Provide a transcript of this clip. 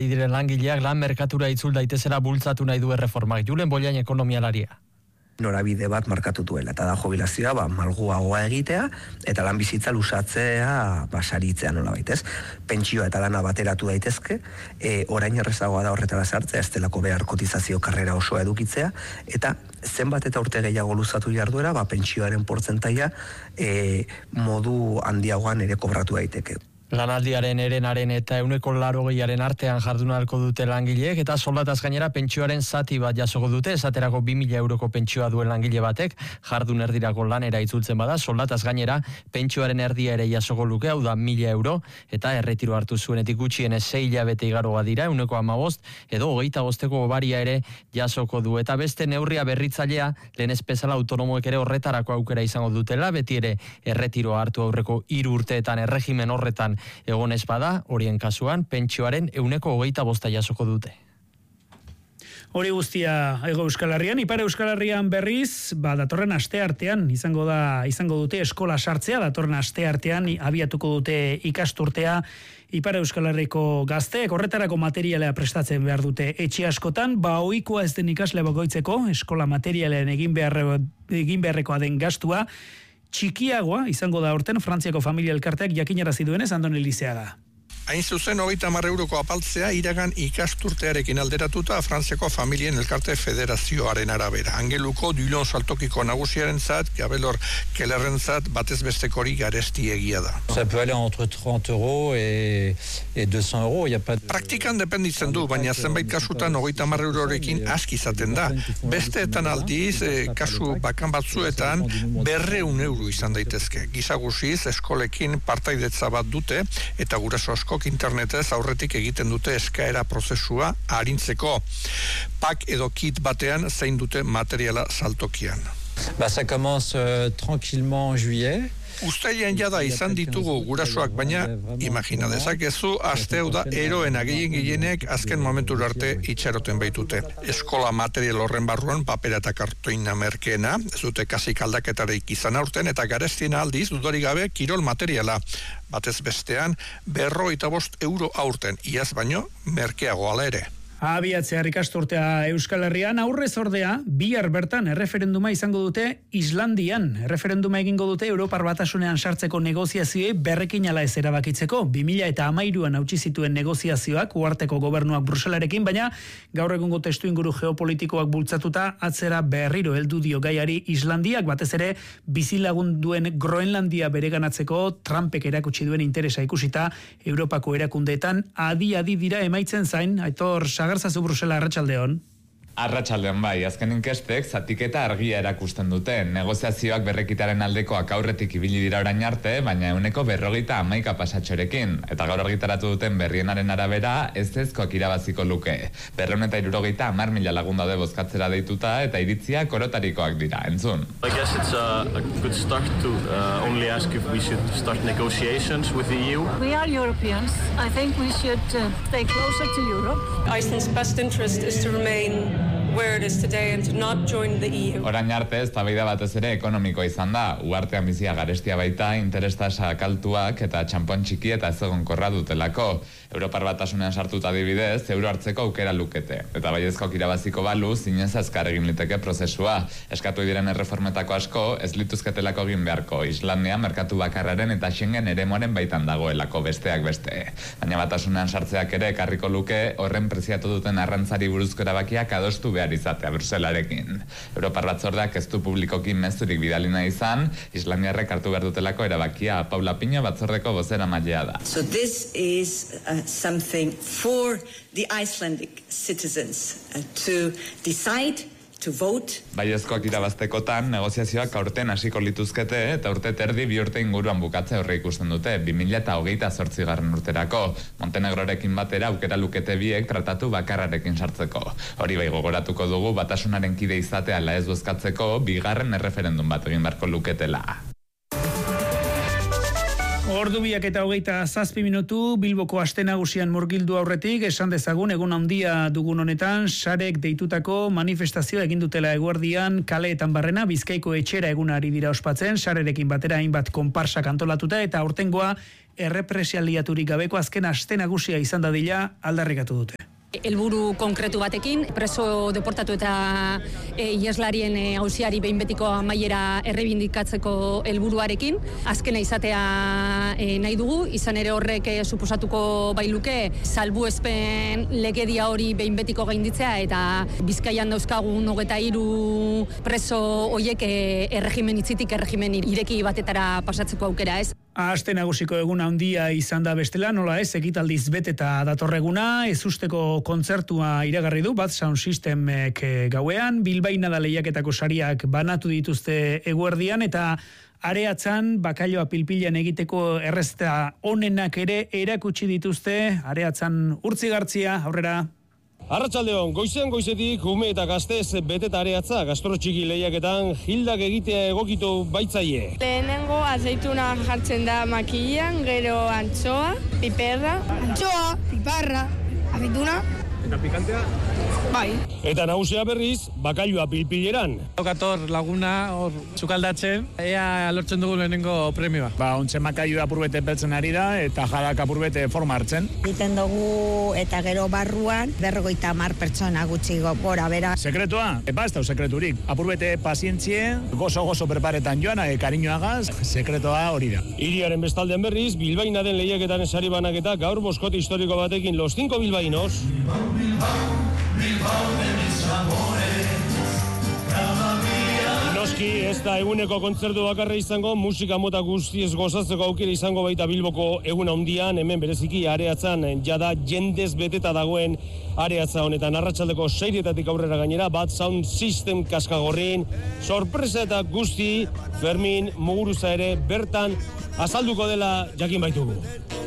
diren langileak lan merkatura itzul daitezela bultzatu nahi du erreformak. Julen Bollain ekonomialaria. Norabide bat markatu duela, eta da jubilazioa malguagoa egitea, eta lan bizitza lusatzea saritzea nolabait, ez? Pentsioa eta lana bateratu daitezke, orain errezagoa da horretara sartzea, ez delako behar kotizazio karrera osoa edukitzea, eta zenbat eta urte gehiago luzatu jarduera, pentsioaren portzentaia modu handiagoan ere kobratu daiteke. Lanaldiaren erenaren eta 180aren artean jardun ahalko dute langileek eta soldataz gainera pentsioaren zati bat jasoko dute, esaterako 2.000 euroko pentsioa duen langile batek jardun erdirako lanera itzultzen bada, soldataz gainera pentsioaren erdia ere jasoko luke, hau da 1.000 euro, eta erretiro hartu zuenetik gutxienez 6 hilabete igaroa dira, 115 edo 25eko obaria ere jasoko du, eta beste neurria berritzailea lehen bezala autonomoek ere horretarako aukera izango dutela, beti ere erretiroa hartu aurreko 3 urteetan erregimen horretan egon ez bada, horien kasuan, pentsioaren 125 jasoko dute. Hori guztia Hego Euskal Herrian, Ipar Euskal Herrian berriz, datorren asteartean izango dute eskola sartzea, datorren asteartean abiatuko dute ikasturtea Ipar Euskal Herriko gazteek, horretarako materialea prestatzen behar dute etxe askotan, ohikoa ez den ikasle bakoitzeko, eskola materialen egin beharrekoa den gastua, txikiagoa izango da horten Frantziako Familia Elkarteak jakinarazi duenez Andoni Lizeaga. Hain zuzen, 30 euroko apaltzea iragan ikasturtearekin alderatuta Frantziako Familien Elkarte Federazioaren arabera. Angeluko Dulon saltokiko nagusiaren zat, Gabelor Kellerren zat, batez bestekori garesti egia da. Ça peut aller entre 30 euros et 200 euros. Praktikan dependitzen du, baina zenbait kasutan 30 eurorekin aski izaten da. Besteetan aldiz, kasu bakan batzuetan 200 euro izan daitezke. Gizagusiz, eskolekin partaidetza bat dute, eta guraso asko internetez aurretik egiten dute eskaera prozesua arintzeko. Pak edo kit batean zein dute materiala saltokian. Ça commence tranquillement en juillet. Uztailean jada izan ditugu gurasoak, baina imagina dezakezu aste hau da eroena gehienek azken momentura arte itxaroten baitute. Eskola material horren barruan papera eta kartoina merkeena, ez dute kasik aldaketareik izan aurten, eta garestien aldiz dudarik gabe kirol materiala. Batez bestean 55 euro aurten, iaz baino merkeago ala ere. Abiatzear ikasturtea Euskal Herrian, aurrez ordea, bihar bertan erreferenduma izango dute Islandian. Erreferenduma egingo dute Europar Batasunean sartzeko negoziazioei berrekin ala ez erabakitzeko. 2013an hautsi zituen negoziazioak uharteko gobernuak Bruselarekin, baina gaur egungo testuinguru geopolitikoak bultzatuta atzera berriro heldu dio gaiari Islandiak, batez ere bizilagun duen Groenlandia bereganatzeko Trumpek erakutsi duen interesa ikusita Europako erakundeetan adi dira emaitzen zain, Aitor Sagarzazu Brusela, arratsaldeon. Arratsaldean bai, azken inkestek zatiketa argia erakusten dute. Negoziazioak berrekitaren aldekoak aurretik ibili dira orain arte, baina 50% pasatxorekin. Eta gaur argitaratu duten berrienaren arabera, ezkoak irabaziko luke. 270.000 lagun daude bozkatzera deituta eta iritzia korotarikoak dira, entzun. I guess it's a good start to only ask if we should start negotiations with the EU. We are Europeans. I think we should stay closer to Europe. Iceland's best interest is to remain where it is today and to not join the EU. Orain arte eztabaida batez ere ekonomikoa izan da. Uhartean bizia garestia baita, interestasa kaltuak eta txanpon txiki eta ez egonkorra dutelako. Europar Batasunean sartuta adibidez, euro hartzeko aukera lukete. Eta baiezkoak irabaziko balu, zinez azkar egin liteke prozesua. Eskatu diren erreformetako asko, ez lituzketelako egin beharko. Islandia merkatu bakarraren eta Schengen eremuaren baitan dagoelako besteak beste. Baina Batasunean sartzeak ere ekarriko luke, horren preziatu duten arrantzari buruzko erabakiak adostu behar izatea Bruselarekin. Europar Batzordeak ez du publikoki mezurik bidali nahi izan, Islandiarrek hartu behar dutelako erabakia. Paula Pino Batzordeko bozeramailea da. So this is something for the Icelandic citizens to decide, to vote. Baiezkoak irabaztekotan, negoziazioak aurten hasiko lituzkete eta urte terdi 2 urte inguruan bukatze horre ikusten dute, 2028 urterako. Montenegrorekin batera aukera lukete biek tratatu bakarrarekin sartzeko. Hori bai gogoratuko dugu Batasunaren kide izatea ala ez bozkatzeko bigarren erreferendum bat egin beharko luketela. Ordu 2:27 Bilboko aste nagusian murgildu aurretik esan dezagun egun handia dugun honetan sarek deitutako manifestazioa egin dutela eguerdian kaleetan barrena Bizkaiko etxera egunari dira ospatzen sarerekin batera hainbat konparsak antolatuta eta aurtengoa errepresialiaturik gabeko azken aste nagusia izan dadila aldarrikatu dute. Helburu konkretu batekin, preso deportatu eta iheslarien auziari behin betiko amaiera errebindikatzeko helburuarekin, azkena izatea nahi dugu, izan ere horrek suposatuko bailuke salbuespen legedia hori behin betiko gainditzea eta Bizkaian dauzkagun 23 preso hoiek erregimen itzitik erregimen ireki batetara pasatzeko aukera, ez? Aste nagusiko egun handia izan da bestela, nola ez, ekitaldiz beteta datorreguna, ezusteko kontzertua iragarri du, Bat Sound Systemek gauean, bilbainada lehiaketako sariak banatu dituzte eguerdian, eta Areatzan bakailoa pilpilan egiteko errezeta onenak ere erakutsi dituzte, Areatzan Urtzigartzia, aurrera. Arratsaldeon, goizetik ume eta gaztez beteta Areatza gastro txiki lehiaketan hildak egitea egokitu baitzaie. Lehenengo azeituna jartzen da makilan, gero antxoa, piperra, antxoa, piparra, azeituna. Eta pikantea? Bai. Eta nagusia berriz, bakailua pilpileran. Okator laguna hor sukaldatzen, ea lortzen dugu lehenengo premioa. Ontsen bakailua apurbete peltzen ari da eta jadak apurbete forma hartzen. Egiten dugu eta gero barruan 50 pertsona gutxi gora bera. Sekretua? Ez da sekreturik. Apurbete pazientzie, gozo preparetan joan, kariñoagaz, sekretoa hori da. Hiriaren bestaldean berriz, bilbainaren lehiaketan sari banaketa gaur boskote historiko batekin los 5 bilbainos. Noski, ez da eguneko kontzertu bakarra izango, musika mota guztiez gozatzeko aukera izango baita Bilboko egun handian, hemen bereziki Areatzan jada jendez beteta dagoen Areatza honetan arratsaldeko 6:00 aurrera gainera, Bat Sound System kaskagorrin, sorpresa eta guzti, Fermin Muguruza ere bertan azalduko dela jakin baitugu.